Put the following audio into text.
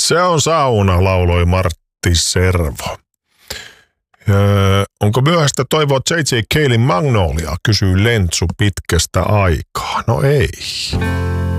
Se on sauna, lauloi Martti Servo. Onko myöhäistä toivoa J.J. Calein Magnolia, kysyy Lentsu pitkästä aikaa. No ei.